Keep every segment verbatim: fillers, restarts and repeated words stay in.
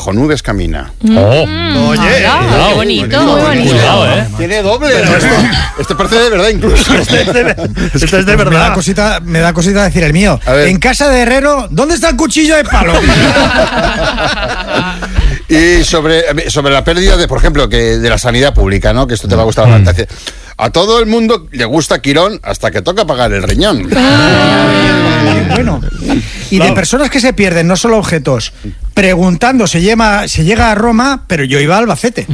bajo nubes camina. Oh. Mm, Oye, hola, cuidado, qué bonito, muy bonito. Cuidado, ¿eh? Tiene doble. Esto, esto parece de verdad incluso. Este es de, este es de Me da verdad. cosita, me da cosita decir el mío. A ver. En casa de Herrero, ¿dónde está el cuchillo de palo? Y sobre, sobre la pérdida de, por ejemplo, que de la sanidad pública, ¿no? Que esto te va a gustar bastante. A todo el mundo le gusta Quirón hasta que toca pagar el riñón. Bueno, y de personas que se pierden, no solo objetos, preguntando, se, lleva, se llega a Roma, pero yo iba a Albacete.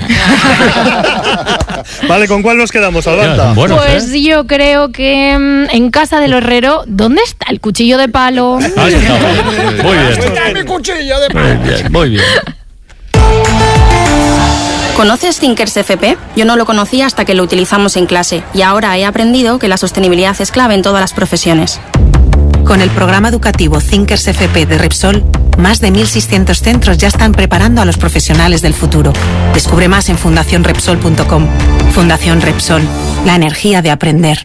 Vale, ¿con cuál nos quedamos, Albanta? Bueno, Pues ¿eh? yo creo que mm, en casa del herrero, ¿dónde está el cuchillo de palo? Ahí está. Muy bien. ¡Está mi cuchillo de palo! Muy bien, muy bien. ¿Conoces Thinkers F P? Yo no lo conocía hasta que lo utilizamos en clase y ahora he aprendido que la sostenibilidad es clave en todas las profesiones. Con el programa educativo Thinkers F P de Repsol, más de mil seiscientos centros ya están preparando a los profesionales del futuro. Descubre más en fundación repsol punto com. Fundación Repsol, la energía de aprender.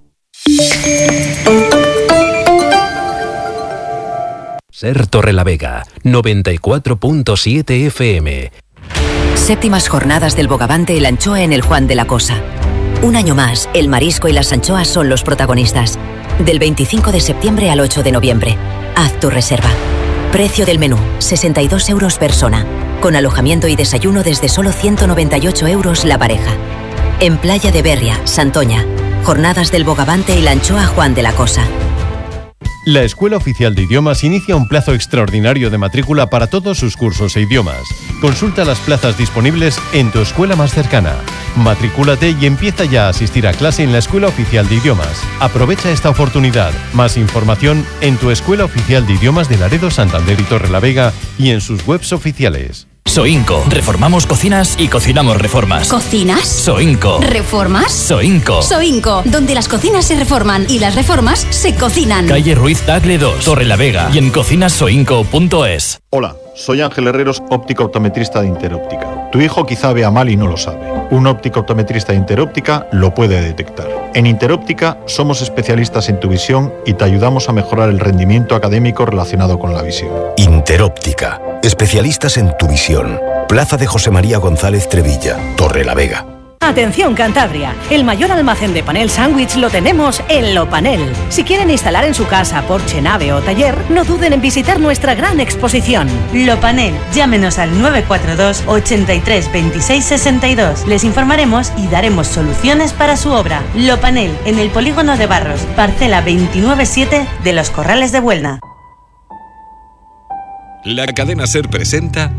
Ser Torrelavega, noventa y cuatro punto siete F M. Séptimas jornadas del bogavante y la anchoa en el Juan de la Cosa. Un año más, el marisco y las anchoas son los protagonistas. Del veinticinco de septiembre al ocho de noviembre. Haz tu reserva. Precio del menú, sesenta y dos euros persona. Con alojamiento y desayuno desde solo ciento noventa y ocho euros la pareja. En Playa de Berria, Santoña. Jornadas del bogavante y la anchoa Juan de la Cosa. La Escuela Oficial de Idiomas inicia un plazo extraordinario de matrícula para todos sus cursos e idiomas. Consulta las plazas disponibles en tu escuela más cercana. Matricúlate y empieza ya a asistir a clase en la Escuela Oficial de Idiomas. Aprovecha esta oportunidad. Más información en tu Escuela Oficial de Idiomas de Laredo, Santander y Torrelavega y en sus webs oficiales. Soinco. Reformamos cocinas y cocinamos reformas. ¿Cocinas? Soinco. ¿Reformas? Soinco. Soinco, donde las cocinas se reforman y las reformas se cocinan. Calle Ruiz Tagle dos, Torrelavega y en cocinas soinco punto es. Hola, soy Ángel Herreros, óptico optometrista de Interóptica. Tu hijo quizá vea mal y no lo sabe. Un óptico optometrista de Interóptica lo puede detectar. En Interóptica somos especialistas en tu visión y te ayudamos a mejorar el rendimiento académico relacionado con la visión. Interóptica, especialistas en tu visión. Plaza de José María González Trevilla, Torrelavega. Atención Cantabria, el mayor almacén de panel sándwich lo tenemos en Lopanel. Si quieren instalar en su casa, porche, nave o taller, no duden en visitar nuestra gran exposición. Lopanel, llámenos al nueve cuatro dos, ochenta y tres, veintiséis, sesenta y dos. Les informaremos y daremos soluciones para su obra. Lopanel, en el polígono de Barros, parcela veintinueve siete de Los Corrales de Buelna. La cadena SER presenta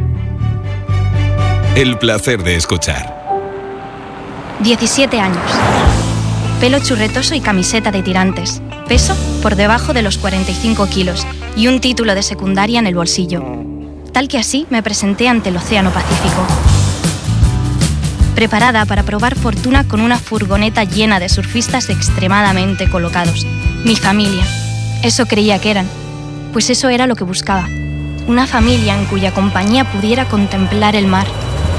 El placer de escuchar. diecisiete años. Pelo churretoso y camiseta de tirantes. Peso por debajo de los cuarenta y cinco kilos y un título de secundaria en el bolsillo. Tal que así me presenté ante el Océano Pacífico. Preparada para probar fortuna con una furgoneta llena de surfistas extremadamente colocados. Mi familia. Eso creía que eran. Pues eso era lo que buscaba. Una familia en cuya compañía pudiera contemplar el mar.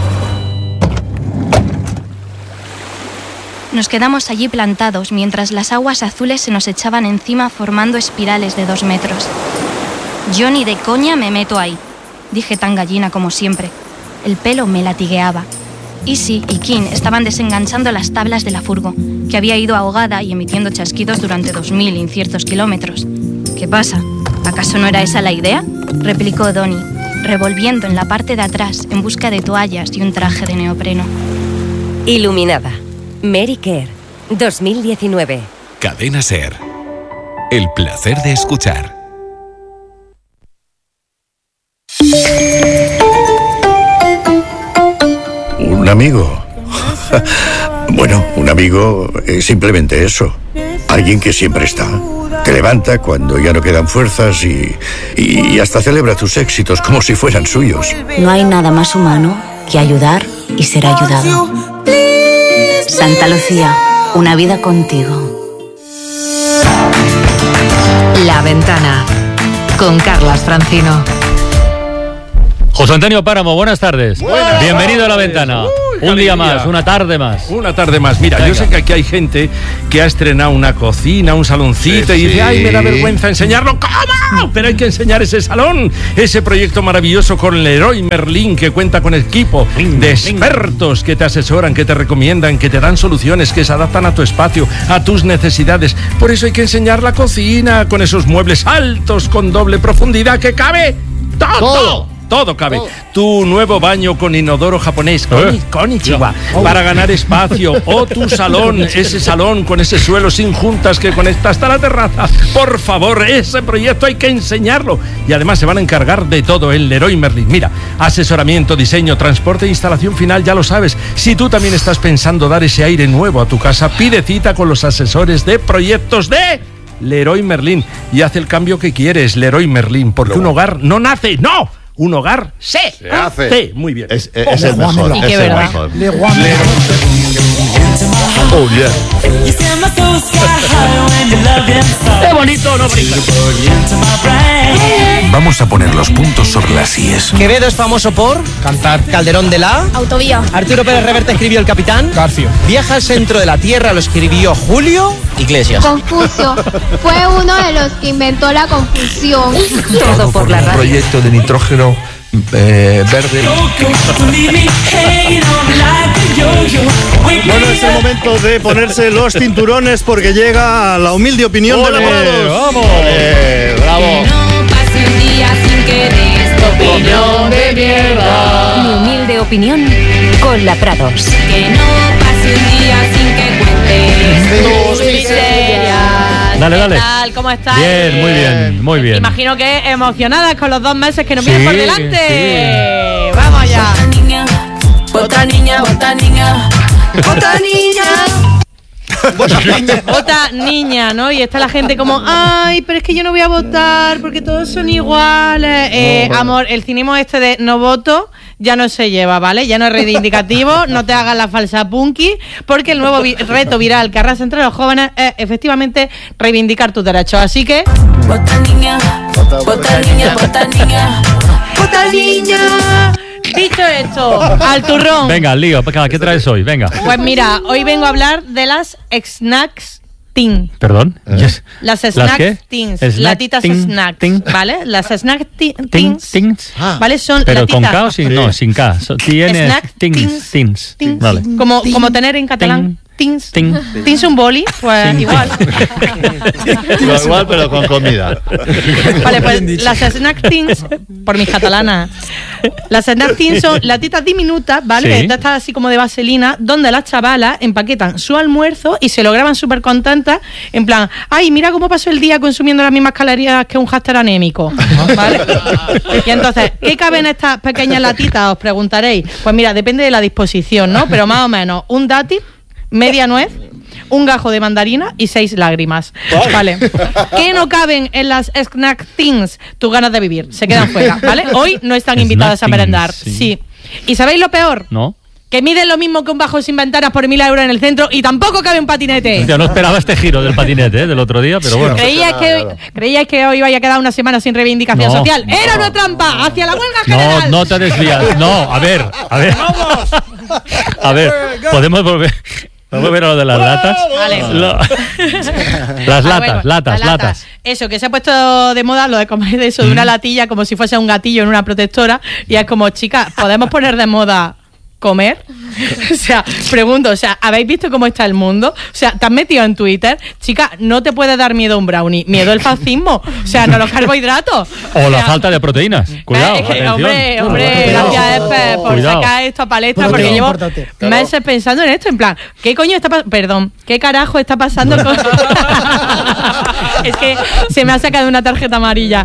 Nos quedamos allí plantados mientras las aguas azules se nos echaban encima formando espirales de dos metros. Yo ni de coña me meto ahí, dije tan gallina como siempre. El pelo me latigueaba. Easy y King estaban desenganchando las tablas de la furgo, que había ido ahogada y emitiendo chasquidos durante dos mil inciertos kilómetros. ¿Qué pasa? ¿Acaso no era esa la idea?, replicó Donnie, revolviendo en la parte de atrás en busca de toallas y un traje de neopreno. Iluminada. Mary Care, dos mil diecinueve. Cadena SER. El placer de escuchar. ¿Un amigo? Bueno, un amigo es simplemente eso. Alguien que siempre está. Te levanta cuando ya no quedan fuerzas y, y hasta celebra tus éxitos como si fueran suyos. No hay nada más humano que ayudar y ser ayudado. Santa Lucía, una vida contigo. La Ventana, con Carlas Francino. José Antonio Páramo, buenas tardes. Buenas Bienvenido tardes. a La Ventana. Uy, Un día alegría. más, una tarde más. Una tarde más. Mira, Venga. yo sé que aquí hay gente que ha estrenado una cocina, un saloncito, Sí, y dice, sí. ay, me da vergüenza enseñarlo. ¿Cómo? Pero hay que enseñar ese salón, ese proyecto maravilloso con Leroy Merlin, que cuenta con equipo de expertos que te asesoran, que te recomiendan, que te dan soluciones, que se adaptan a tu espacio, a tus necesidades. Por eso hay que enseñar la cocina con esos muebles altos, con doble profundidad, que cabe todo. Todo. Todo cabe. Todo. Tu nuevo baño con inodoro japonés, con, Eh. konnichiwa, Oh. para ganar espacio. O tu salón, ese salón con ese suelo sin juntas que conecta hasta la terraza. Por favor, ese proyecto hay que enseñarlo. Y además se van a encargar de todo en Leroy Merlin. Mira, asesoramiento, diseño, transporte e instalación final, ya lo sabes. Si tú también estás pensando dar ese aire nuevo a tu casa, pide cita con los asesores de proyectos de Leroy Merlin y haz el cambio que quieres. Leroy Merlin, porque un hogar no nace, no. Un hogar se, Se hace. hace. Muy bien. Es, es, es el mejor. Y Es qué el verdad. mejor. Le guamo. Oh, yeah. ¡Qué bonito, no bonito! Vamos a poner los puntos sobre las íes. Quevedo es famoso por cantar Calderón de la Autovía. Arturo Pérez Reverte escribió El Capitán. Garfio. Viaja al centro de la Tierra lo escribió Julio Iglesias. Confucio. Fue uno de los que inventó la confusión. Todo por la Un radio. proyecto de nitrógeno eh, verde. Bueno, es el momento de ponerse los cinturones porque llega la humilde opinión de ¡Ole, Lemos. vamos! Eh, bravo. pase un día sin que des tu opinión de mierda. Mi humilde opinión con la Prados. Que no pase un día sin que cuentes tus miserias. Dale, ¿Qué dale. tal? ¿Cómo estáis? Bien, muy bien, muy bien. Imagino que emocionadas con los dos meses que nos Sí, vienen por delante. Vamos allá. Otra niña, otra niña, otra niña. Vota niña, ¿no? Y está la gente como, ay, pero es que yo no voy a votar porque todos son iguales. Eh, No, amor, el cinismo este de no voto ya no se lleva, ¿vale? Ya no es reivindicativo, no te hagas la falsa punky, porque el nuevo vi- reto viral que arrasa entre los jóvenes es efectivamente reivindicar tus derechos. Así que... Otra niña, otra niña, otra niña, otra niña. Dicho esto, al turrón. Venga, al lío, ¿qué traes hoy? Venga. Pues mira, hoy vengo a hablar de las snacks teen. ¿Perdón? Yes. Las ¿Las snacks qué? teens, Snack latitas teen, snacks, teen. ¿vale? Las snacks ti- Tin- teens, tins. ¿vale? Son Pero con latitas. K o sin, no, sin K. So- Tiene Snack tins, teens. tins. Teens. Vale. Como, como tener en catalán. Teens. Tin. Teens un boli, pues Tin. igual. Igual, igual, pero con comida. Vale, pues las snack teens, por mis catalanas, las snack teens son latitas diminutas, ¿vale? Sí. De estas así como de vaselina, donde las chavalas empaquetan su almuerzo y se lo graban súper contentas, en plan, ay, mira cómo pasó el día consumiendo las mismas calorías que un hámster anémico, ¿vale? Y entonces, ¿qué cabe en estas pequeñas latitas? Os preguntaréis. Pues mira, depende de la disposición, ¿no? Pero más o menos, un dátil, media nuez, un gajo de mandarina y seis lágrimas. Vale. ¿Qué no caben en las snack teens? Tus ganas de vivir. Se quedan fuera, ¿vale? Hoy no están Snack invitadas a teens, merendar. sí. Sí. ¿Y sabéis lo peor? ¿No? Que miden lo mismo que un bajo sin ventanas por mil euros en el centro y tampoco cabe un patinete. Hostia, no esperaba este giro del patinete, ¿eh? Del otro día, pero bueno. ¿Creíais que, ¿Creíais que hoy vaya a quedar una semana sin reivindicación No, social? no. ¡Era una trampa! ¡Hacia la huelga No, general! no te desvías. No, a ver, a ver. A ver, podemos volver. ¿Podemos volver a lo de las latas? Vale. Lo- Las Ah, latas, bueno, latas, la lata. latas. Eso, que se ha puesto de moda lo de comer de eso, de una latilla como si fuese un gatillo en una protectora. Y es como, chicas, ¿podemos poner de moda comer? O sea, pregunto, o sea, ¿habéis visto cómo está el mundo? O sea, ¿te has metido en Twitter? Chica, no te puede dar miedo un brownie, miedo el fascismo. O sea, no los carbohidratos. O la sea, falta de proteínas. Cuidado, es que, atención. hombre, hombre, gracias Espe, por Cuidado. sacar esto a palestra, Proteína, porque llevo importante. meses pensando en esto, en plan, ¿qué coño está pasando? Perdón, ¿qué carajo está pasando con...? Es que se me ha sacado una tarjeta amarilla.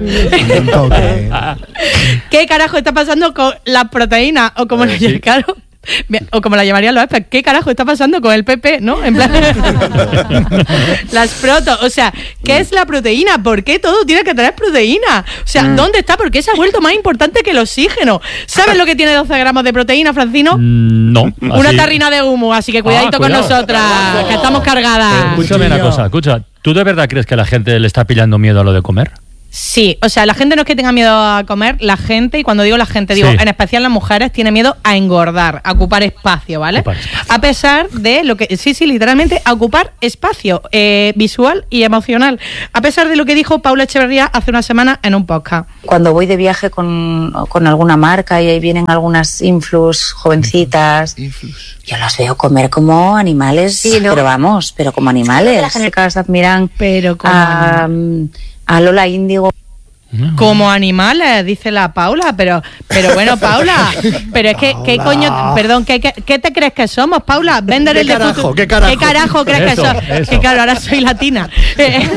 ¿Qué carajo está pasando con la proteína? O como, la, sí. claro, o como la llamarían los Espe, ¿qué carajo está pasando con el P P? ¿No? En plan, las proto, o sea, ¿qué es la proteína? ¿Por qué todo tiene que tener proteína? O sea, ¿dónde está? ¿Por qué se ha vuelto más importante que el oxígeno? ¿Sabes lo que tiene doce gramos de proteína, Francino? Mm, No. Una así- tarrina de humo, así que cuidadito Ah, con cuidado. nosotras, que estamos cargadas. Escúchame una cosa, escucha. ¿Tú de verdad crees que la gente le está pillando miedo a lo de comer? Sí, o sea, la gente no es que tenga miedo a comer, la gente, y cuando digo la gente, digo, Sí. en especial las mujeres, tiene miedo a engordar, a ocupar espacio, ¿vale? Ocupar espacio. A pesar de lo que, sí, sí, literalmente, a ocupar espacio eh, visual y emocional. A pesar de lo que dijo Paula Echeverría hace una semana en un podcast. Cuando voy de viaje con, con alguna marca y ahí vienen algunas influs jovencitas, yo las veo comer como animales, Sí, ¿no? pero vamos, pero como animales. Las chicas admiran pero como a, a Lola Índigo. Como animales, dice la Paula, pero pero bueno, Paula, pero es que, ¿qué coño? Perdón, ¿qué, qué, qué te crees que somos, Paula? Vender ¿Qué el de carajo? futuro. ¿Qué carajo? ¿Qué carajo crees Eso, que somos? eso. Que claro, ahora soy latina. Eh,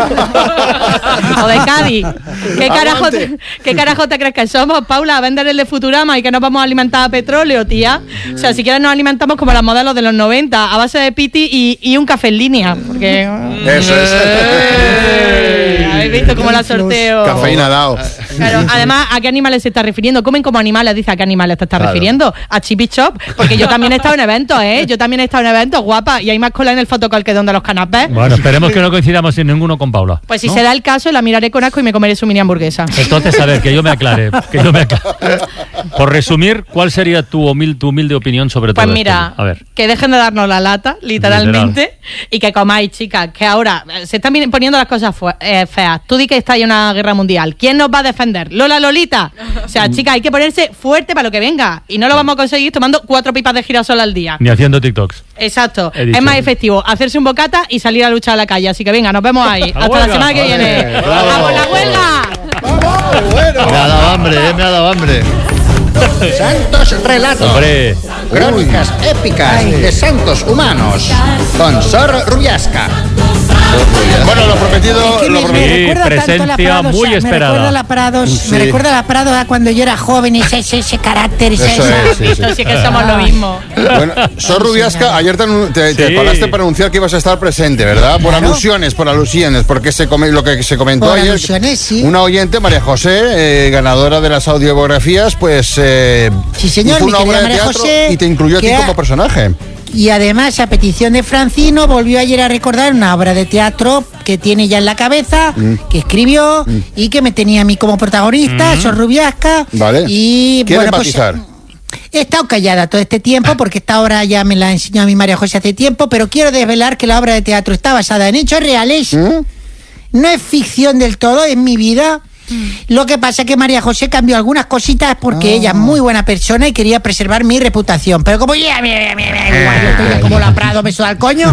o de Cádiz. ¿Qué carajo, te, ¿Qué carajo te crees que somos, Paula? Vender el de Futurama y que nos vamos a alimentar a petróleo, tía. O sea, si quieres nos alimentamos como las modelos de los noventa, a base de piti y, y un café en línea. Porque... Eso es. Eh, ¿Habéis visto cómo la sorteo? Cafeína dado. Claro, además, ¿a qué animales se está refiriendo? ¿Comen como animales? Dice, ¿a qué animales te estás Claro. refiriendo? A Chippy Chop, porque yo también he estado en eventos, ¿eh? Yo también he estado en eventos, guapa, y hay más cola en el fotocall que donde los canapés. Bueno, esperemos que no coincidamos en ninguno con Paula. Pues si ¿no? se da el caso, la miraré con asco y me comeré su mini hamburguesa. Entonces, a ver, que yo me aclare. Que yo me aclare. Por resumir, ¿cuál sería tu, humil- tu humilde opinión sobre Pues todo mira, esto? A ver. que dejen de darnos la lata, literalmente, y que comáis, chicas, que ahora eh, se están vin- poniendo las cosas fue- eh, feas. Tú di que está en una guerra mundial. ¿Quién nos va a defender? ¿Lola Lolita? O sea, chicas, hay que ponerse fuerte para lo que venga. Y no lo vamos a conseguir tomando cuatro pipas de girasol al día. Ni haciendo TikToks. Exacto. He dicho. Es más efectivo hacerse un bocata y salir a luchar a la calle. Así que venga, nos vemos ahí. ¡A Hasta huelga! la semana que viene. Vale, bravo. ¡Vamos, la huelga! Me ha dado hambre, eh, me ha dado hambre. Santos relatos. Hombre. Crónicas épicas de santos humanos. Con Sor Rubiasca. Bueno, lo prometido, Es que lo me, me prometido. recuerda tanto a la presencia Prados, muy Me esperada. recuerda a la Prados, Sí. me recuerda a la Prados a cuando yo era joven y ese, ese, ese carácter, ese, Eso esa- es, sí, sí. Esto sí que somos lo mismo. Bueno, Sor Rubiasca, ayer te, anu- te, te Sí. paraste para anunciar que ibas a estar presente, ¿verdad? Por Claro. alusiones, por alusiones, porque se come, lo que se comentó Por ayer. alusiones, sí. Una oyente, María José, eh, ganadora de las audiobiografías, pues. Eh, Sí, señor, hizo mi una querida obra de María teatro José, y te incluyó a ti que ha- como personaje. Y además, a petición de Francino, volvió ayer a recordar una obra de teatro que tiene ya en la cabeza, que escribió y que me tenía a mí como protagonista, Sor Rubiasca. Vale. Y ¿Quiere bueno, pues empatizar? he estado callada todo este tiempo porque esta obra ya me la enseñó a mi María José hace tiempo, pero quiero desvelar que la obra de teatro está basada en hechos reales. No es ficción del todo, es mi vida. Lo que pasa es que María José cambió algunas cositas porque ella es muy buena persona y quería preservar mi reputación. Pero como ya, mira, mira, mira, igual, yo estoy como la Prado, me suda al coño.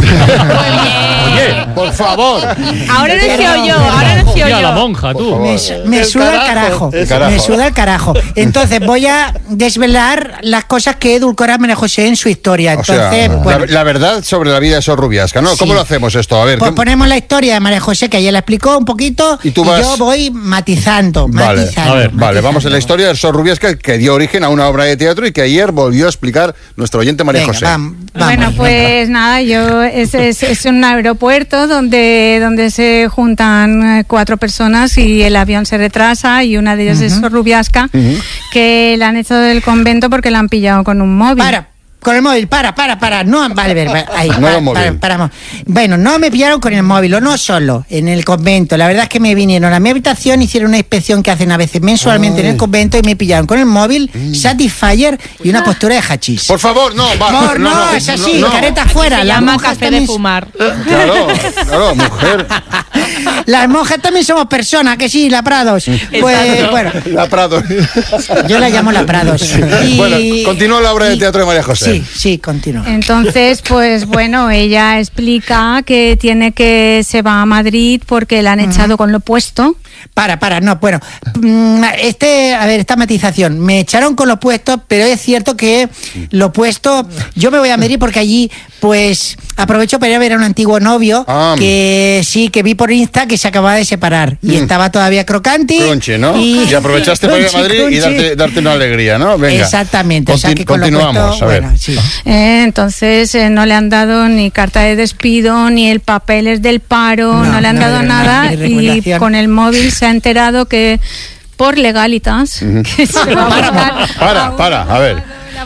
Oye, por favor. Ahora no he sido yo, ahora no he sido Mira, la yo. monja, tú. Me, su- me suda el carajo, el carajo. me suda el carajo. Entonces voy a desvelar las cosas que edulcora María José en su historia. O sea, Entonces, bueno, la, la verdad sobre la vida de Sor Rubiasca, ¿no? ¿Cómo Sí. lo hacemos esto? A ver. pues ¿qué- ponemos la historia de María José, que ella la explicó un poquito, Y y, tú vas- yo voy matizando, Vale, matizando. a ver, vale, matizando. vamos en la historia de Sor Rubiasca que dio origen a una obra de teatro y que ayer volvió a explicar nuestro oyente María Venga, José. vam- vamos, Bueno, venga. pues nada, yo es, es, es un aeropuerto donde, donde se juntan eh, cuatro personas y el avión se retrasa y una de ellas es Sor Rubiasca, que la han echado del convento porque la han pillado con un móvil. Para, con el móvil, para, para, para. No, vale, ver, va- ahí. No para, lo móvil. para, paramos. Bueno, no me pillaron con el móvil, o no solo, en el convento. La verdad es que me vinieron a mi habitación, hicieron una inspección que hacen a veces mensualmente en el convento y me pillaron con el móvil, Satisfyer y una postura de hachís. Por favor, no, va. No, no, es así, no. careta afuera. Se Las llama monjas, café también, de fumar. Claro, claro, mujer. las monjas también somos personas, que sí, la Prados. Pues Exacto. bueno, La Prado. yo la llamo la Prados. Y- Bueno, continúa la obra de y- teatro de María José. Sí, sí, continúa. Entonces, pues bueno, ella explica que tiene que se va a Madrid porque la han echado con lo puesto. Para, para, no, bueno, mm, este, a ver, esta matización, me echaron con lo puesto, pero es cierto que lo puesto, yo me voy a Madrid porque allí, pues, aprovecho para ir a ver a un antiguo novio, Ah. que sí, que vi por Insta que se acababa de separar, y Mm. estaba todavía crocante. Crunchy, ¿no? Y, aprovechaste para ir a Crunchy, Madrid y crunchy. darte, darte una alegría, ¿no? Venga. Exactamente, o sea, Conti- que con lo continuamos, puesto, a ver. bueno, sí. Eh, entonces eh, no le han dado ni carta de despido, ni el papeles del paro, no, No, le han no, dado no, nada ni y recomendación. con el móvil se ha enterado que por legalitas que se va a buscar Para, para, a ver. la